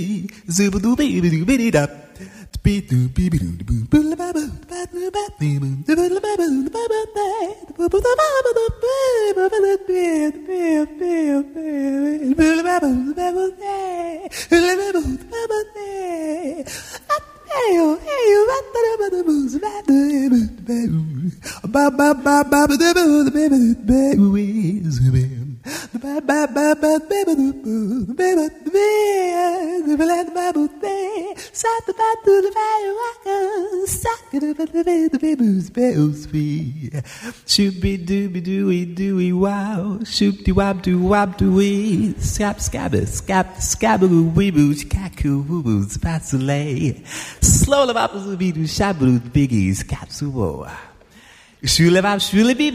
Shooby dooby dooey dooey wow, shoopty wab doo wab dooey, scab scabba scab scabbaloo weeboo kaku woo woo spatulay, slow love apples be do shabbaloo biggies capsulo. Shulabab shulabi